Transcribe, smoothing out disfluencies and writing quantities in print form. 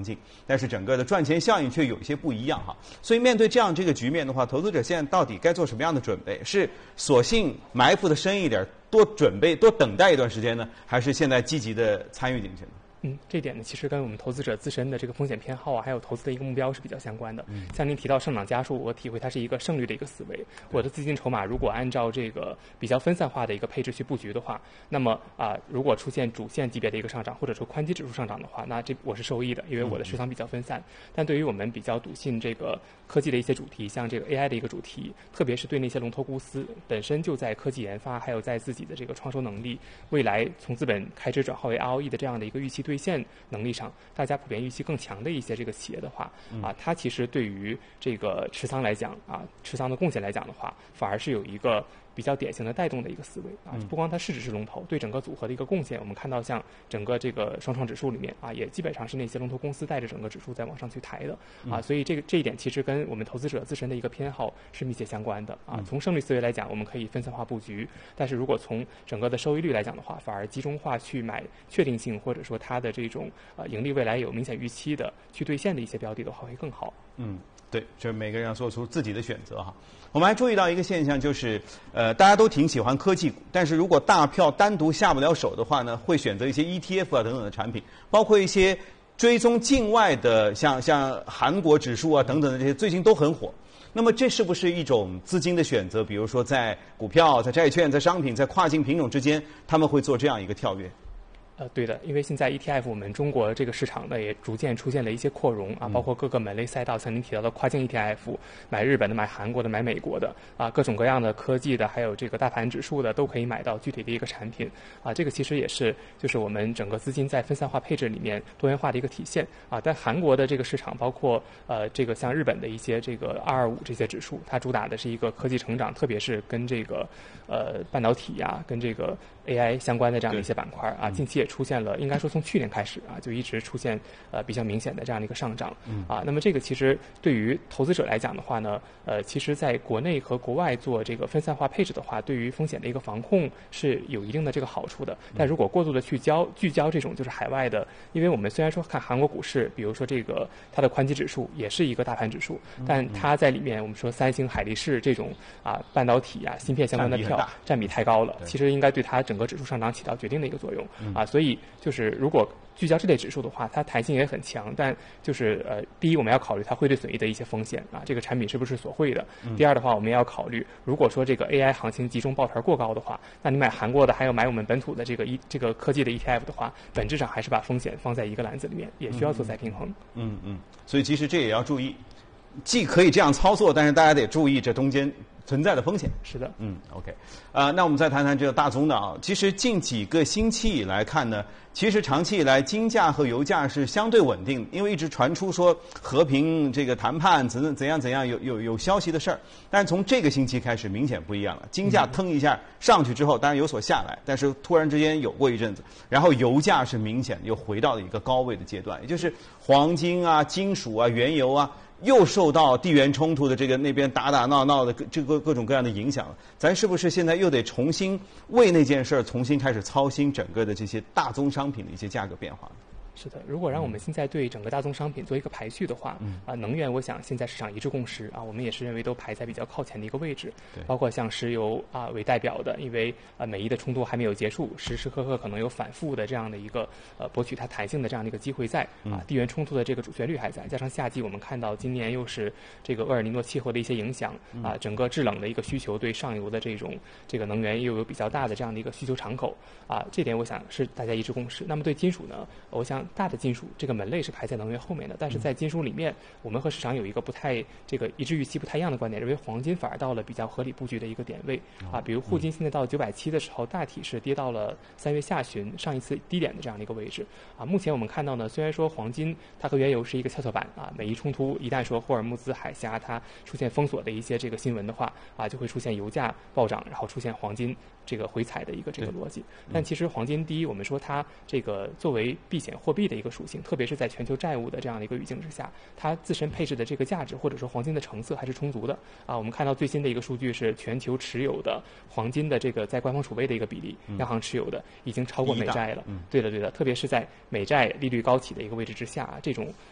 劲，但是整个的赚钱效应却有一些不一样哈。所以面对这样这个局面的话，投资者现在到底该做什么样的准备？是索性埋伏的深一点，多准备、多等待一段时间呢，还是现在积极的参与进去呢？ 这点呢，其实跟我们投资者自身的这个风险偏好啊，还有投资的一个目标是比较相关的。像您提到上涨家数，我体会它是一个胜率的一个思维。我的资金筹码如果按照这个比较分散化的一个配置去布局的话，那么如果出现主线级别的一个上涨，或者说宽基指数上涨的话，那我是受益的，因为我的持仓比较分散。但对于我们比较笃信这个科技的一些主题，像这个 AI 的一个主题，特别是对那些龙头公司本身就在科技研发，还有在自己的这个创收能力，未来从资本开支转化为 ROE 的这样的一个预期兑现能力上，大家普遍预期更强的一些这个企业的话，它其实对于这个持仓来讲持仓的贡献来讲的话，反而是有一个比较典型的带动的一个思维不光它市值是龙头，对整个组合的一个贡献，我们看到像整个这个双创指数里面也基本上是那些龙头公司带着整个指数在往上去抬的所以这一点其实跟我们投资者自身的一个偏好是密切相关的从胜率思维来讲，我们可以分散化布局，但是如果从整个的收益率来讲的话，反而集中化去买确定性或者说它的这种盈利未来有明显预期的去兑现的一些标的的话会更好。 对，就是每个人要做出自己的选择哈。我们还注意到一个现象，就是大家都挺喜欢科技股，但是如果大票单独下不了手的话呢，会选择一些 ETF 等等的产品，包括一些追踪境外的，像韩国指数等等的这些，最近都很火。那么这是不是一种资金的选择？比如说在股票、在债券、在商品、在跨境品种之间，他们会做这样一个跳跃？ 对的，因为现在 ETF 我们中国这个市场呢也逐渐出现了一些扩容包括各个门类赛道，像您提到的跨境 ETF， 买日本的、买韩国的、买美国的各种各样的科技的，还有这个大盘指数的，都可以买到具体的一个产品这个其实也是就是我们整个资金在分散化配置里面多元化的一个体现但韩国的这个市场，包括这个像日本的一些这个225这些指数，它主打的是一个科技成长，特别是跟这个半导体跟这个 AI 相关的这样的一些板块近期也出现了，应该说从去年开始就一直出现比较明显的这样的一个上涨那么这个其实对于投资者来讲的话呢其实在国内和国外做这个分散化配置的话，对于风险的一个防控是有一定的这个好处的。但如果过度的聚焦这种就是海外的，因为我们虽然说看韩国股市，比如说这个它的宽基指数也是一个大盘指数，但它在里面我们说三星、海力士这种半导体芯片相关的票占比太高了，其实应该对它整个指数上涨起到决定的一个作用所以就是如果聚焦这类指数的话，它弹性也很强，但就是第一我们要考虑它汇兑损益的一些风险这个产品是不是所汇的第二的话，我们也要考虑如果说这个 AI 行情集中抱团过高的话，那你买韩国的还有买我们本土的这个科技的 ETF 的话，本质上还是把风险放在一个篮子里面，也需要做再平衡所以其实这也要注意，既可以这样操作，但是大家得注意这中间存在的风险。 是的 OK 那我们再谈谈这个大宗的其实近几个星期以来看呢，其实长期以来金价和油价是相对稳定，因为一直传出说和平这个谈判怎样有消息的事儿，但是从这个星期开始明显不一样了，金价腾一下上去之后当然有所下来，但是突然之间有过一阵子，然后油价是明显又回到了一个高位的阶段，也就是黄金金属原油又受到地缘冲突的这个那边打闹的这个各种各样的影响了，咱是不是现在又得重新为那件事儿重新开始操心整个的这些大宗商品的一些价格变化呢？ 是的，如果让我们现在对整个大宗商品做一个排序的话，能源我想现在市场一致共识我们也是认为都排在比较靠前的一个位置，包括像石油为代表的，因为美伊的冲突还没有结束，时时刻刻可能有反复的这样的一个博取它弹性的这样的一个机会在地缘冲突的这个主旋律还在，加上夏季我们看到今年又是这个厄尔尼诺气候的一些影响整个制冷的一个需求对上游的这个能源又有比较大的这样的一个需求敞口这点我想是大家一致共识。那么对金属呢，我想大的金属这个门类是排在能源后面的，但是在金属里面我们和市场有一个不太这个一致预期不太一样的观点，认为黄金反而到了比较合理布局的一个点位比如沪金现在到970的时候，大体是跌到了3月下旬上一次低点的这样的一个位置目前我们看到呢，虽然说黄金它和原油是一个跷跷板美伊冲突一旦说霍尔木兹海峡它出现封锁的一些这个新闻的话就会出现油价暴涨，然后出现黄金这个回踩的一个这个逻辑。但其实黄金第一，我们说它这个作为避险货币的一个属性，特别是在全球债务的这样的一个语境之下，它自身配置的这个价值或者说黄金的成色还是充足的我们看到最新的一个数据是全球持有的黄金的这个在官方储备的一个比例央行持有的已经超过美债了对的，特别是在美债利率高企的一个位置之下这种